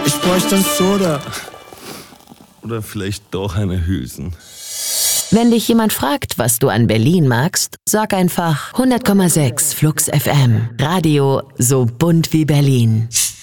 Ich bräuchte ein Soda. Oder vielleicht doch eine Hülsen. Wenn dich jemand fragt, was du an Berlin magst, sag einfach 100,6 Flux FM. Radio so bunt wie Berlin.